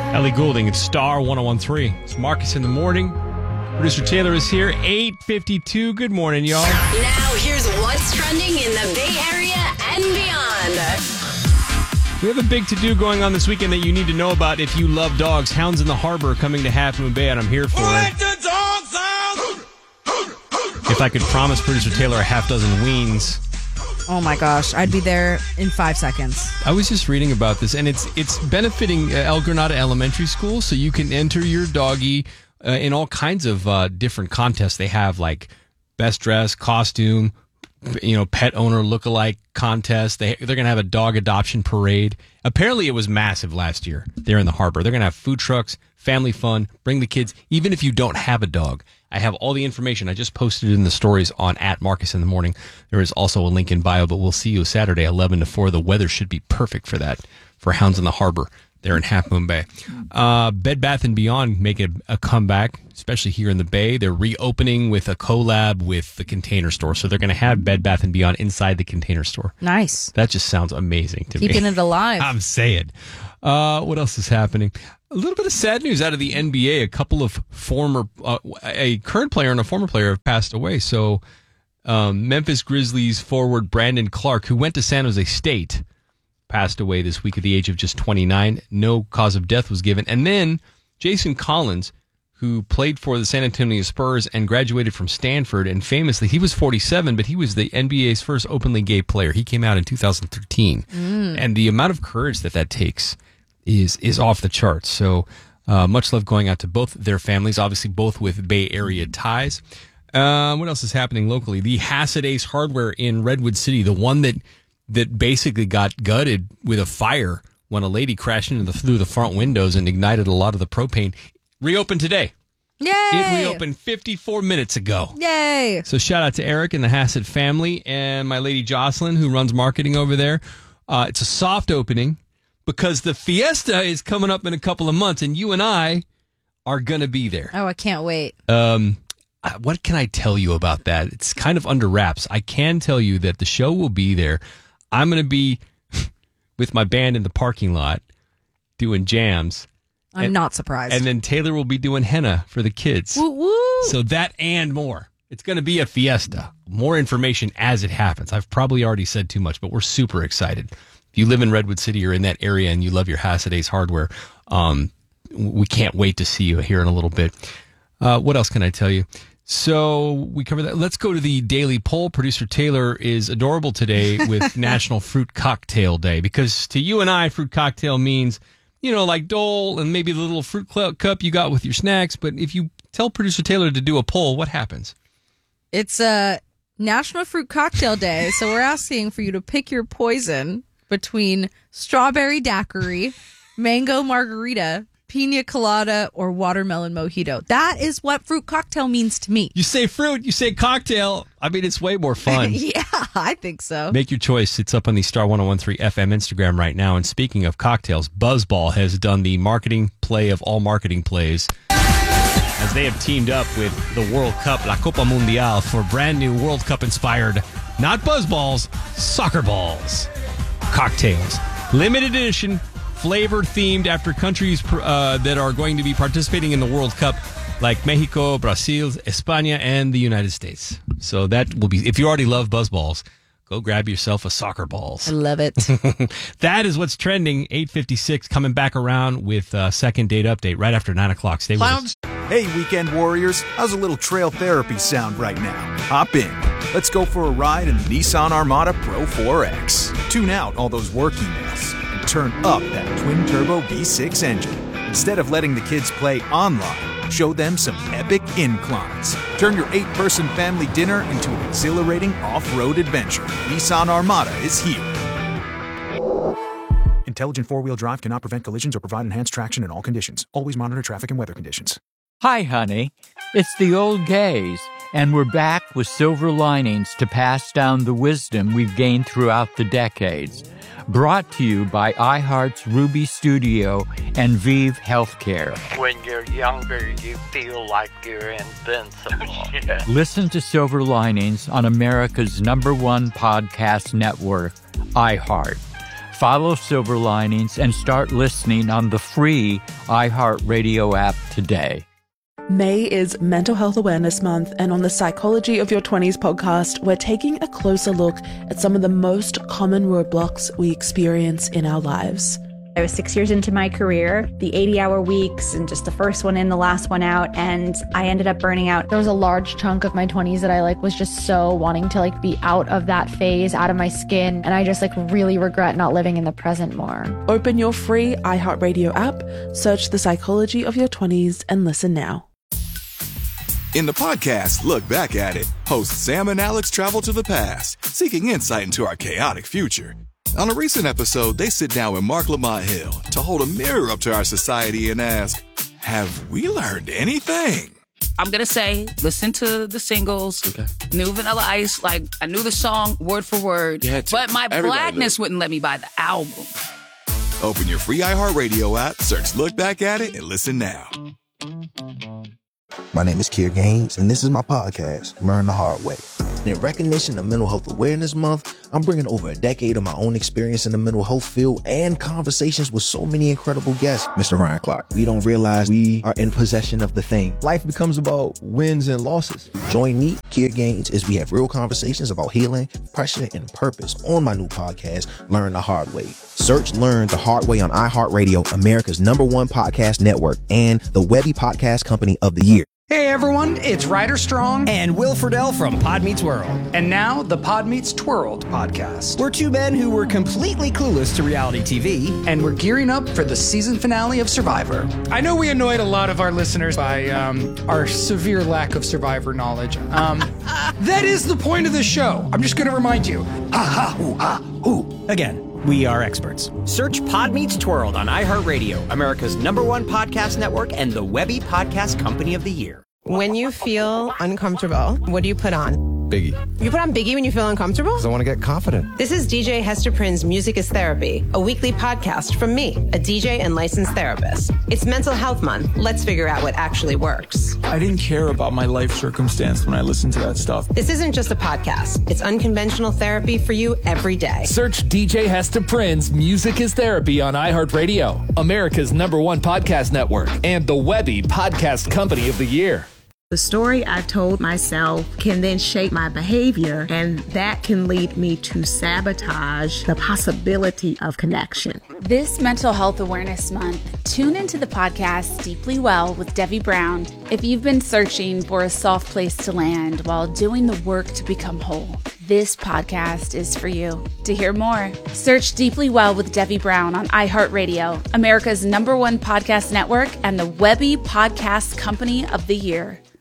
Ellie Goulding, it's Star 101.3. It's Marcus in the morning. Producer Taylor is here, 8:52. Good morning, y'all. Now here's what's trending in the Bay Area and beyond. We have a big to-do going on this weekend that you need to know about if you love dogs. Hounds in the Harbor coming to Half Moon Bay, and I'm here for it. If I could promise Producer Taylor a half dozen weens. Oh my gosh, I'd be there in 5 seconds. I was just reading about this, and it's benefiting El Granada Elementary School, so you can enter your doggy in all kinds of different contests. They have like best dress, costume, pet owner lookalike contest. They're going to have a dog adoption parade. Apparently, it was massive last year there in the harbor. They're going to have food trucks, family fun, bring the kids, even if you don't have a dog. I have all the information. I just posted it in the stories on @Marcus in the morning. There is also a link in bio, but we'll see you Saturday, 11 to 4. The weather should be perfect for that, for Hounds in the Harbor there in Half Moon Bay. Bed Bath & Beyond make a comeback, especially here in the Bay. They're reopening with a collab with the Container Store. So they're going to have Bed Bath & Beyond inside the Container Store. Nice. That just sounds amazing to me. Keeping it alive. I'm saying. What else is happening? A little bit of sad news out of the NBA. A couple of a current player and a former player have passed away. So Memphis Grizzlies forward Brandon Clark, who went to San Jose State, passed away this week at the age of just 29. No cause of death was given. And then Jason Collins, who played for the San Antonio Spurs and graduated from Stanford, and famously, he was 47, but he was the NBA's first openly gay player. He came out in 2013. And the amount of courage that takes is off the charts. So much love going out to both their families, obviously both with Bay Area ties. What else is happening locally? The Hassett Ace Hardware in Redwood City, the one that basically got gutted with a fire when a lady crashed through the front windows and ignited a lot of the propane, reopened today. Yay! It reopened 54 minutes ago. Yay! So shout out to Eric and the Hassett family and my lady Jocelyn, who runs marketing over there. It's a soft opening because the Fiesta is coming up in a couple of months, and you and I are going to be there. Oh, I can't wait. What can I tell you about that? It's kind of under wraps. I can tell you that the show will be there. I'm going to be with my band in the parking lot doing jams. I'm not surprised. And then Taylor will be doing henna for the kids. Woo woo! So that and more. It's going to be a fiesta. More information as it happens. I've probably already said too much, but we're super excited. If you live in Redwood City or in that area and you love your Hassett Ace Hardware, we can't wait to see you here in a little bit. What else can I tell you? So we covered that. Let's go to the daily poll. Producer Taylor is adorable today with National Fruit Cocktail Day, because to you and I, fruit cocktail means, like Dole and maybe the little fruit cup you got with your snacks. But if you tell Producer Taylor to do a poll, what happens? It's a National Fruit Cocktail Day, so we're asking for you to pick your poison between strawberry daiquiri, mango margarita, pina colada, or watermelon mojito. That is what fruit cocktail means to me. You say fruit, you say cocktail. I mean, it's way more fun. Yeah, I think so. Make your choice. It's up on the Star 101.3 FM Instagram right now. And speaking of cocktails, Buzzball has done the marketing play of all marketing plays, as they have teamed up with the World Cup, La Copa Mundial, for brand new World Cup inspired, not Buzzballs, soccer balls. Cocktails. Limited edition, flavor themed after countries that are going to be participating in the World Cup, like Mexico, Brazil, España, and the United States. So that will be, if you already love Buzzballs, go grab yourself a soccer balls. I love it. That is what's trending. 8:56, coming back around with a second date update right after 9 o'clock. Stay with us. Hey, weekend warriors, how's a little trail therapy sound right now? Hop in. Let's go for a ride in the Nissan Armada Pro 4X. Tune out all those work emails and turn up that twin-turbo V6 engine. Instead of letting the kids play online, show them some epic inclines. Turn your 8-person family dinner into an exhilarating off-road adventure. Nissan Armada is here. Intelligent four-wheel drive cannot prevent collisions or provide enhanced traction in all conditions. Always monitor traffic and weather conditions. Hi, honey. It's the old gays, and we're back with silver linings to pass down the wisdom we've gained throughout the decades. Brought to you by iHeart's Ruby Studio and Vive Healthcare. When you're younger, you feel like you're invincible. Listen to Silver Linings on America's #1 podcast network, iHeart. Follow Silver Linings and start listening on the free iHeartRadio app today. May is Mental Health Awareness Month, and on the Psychology of Your 20s podcast, we're taking a closer look at some of the most common roadblocks we experience in our lives. I was 6 years into my career, the 80-hour weeks and just the first one in, the last one out, and I ended up burning out. There was a large chunk of my 20s that I was just so wanting to be out of that phase, out of my skin, and I just really regret not living in the present more. Open your free iHeartRadio app, search The Psychology of Your 20s, and listen now. In the podcast, Look Back at It, hosts Sam and Alex travel to the past, seeking insight into our chaotic future. On a recent episode, they sit down with Mark Lamont Hill to hold a mirror up to our society and ask, have we learned anything? I'm going to say, listen to the singles, New Vanilla Ice, I knew the song word for word, but my blackness wouldn't let me buy the album. Open your free iHeartRadio app, search Look Back at It, and listen now. My name is Kier Gaines, and this is my podcast, Learn the Hard Way. In recognition of Mental Health Awareness Month, I'm bringing over a decade of my own experience in the mental health field and conversations with so many incredible guests. Mr. Ryan Clark, we don't realize we are in possession of the thing. Life becomes about wins and losses. Join me, Kier Gaines, as we have real conversations about healing, pressure, and purpose on my new podcast, Learn the Hard Way. Search Learn the Hard Way on iHeartRadio, America's #1 podcast network, and the Webby Podcast Company of the Year. Hey everyone, it's Ryder Strong and Will Friedle from Pod Meets World. And now the Pod Meets Twirled podcast. We're two men who were completely clueless to reality TV, and we're gearing up for the season finale of Survivor. I know we annoyed a lot of our listeners by our severe lack of Survivor knowledge. That is the point of the show. I'm just going to remind you. Again. We are experts. Search Pod Meets Twirled on iHeartRadio, America's #1 podcast network, and the Webby Podcast Company of the Year. When you feel uncomfortable, what do you put on? Biggie. You put on Biggie when you feel uncomfortable? Because I want to get confident. This is DJ Hester Prynne's Music is Therapy, a weekly podcast from me, a DJ and licensed therapist. It's Mental Health Month. Let's figure out what actually works. I didn't care about my life circumstance when I listened to that stuff. This isn't just a podcast. It's unconventional therapy for you every day. Search DJ Hester Prynne's Music is Therapy on iHeartRadio, America's #1 podcast network, and the Webby Podcast Company of the Year. The story I told myself can then shape my behavior, and that can lead me to sabotage the possibility of connection. This Mental Health Awareness Month, tune into the podcast Deeply Well with Debbie Brown if you've been searching for a soft place to land while doing the work to become whole. This podcast is for you. To hear more, search Deeply Well with Debbie Brown on iHeartRadio, America's #1 podcast network, and the Webby Podcast Company of the Year.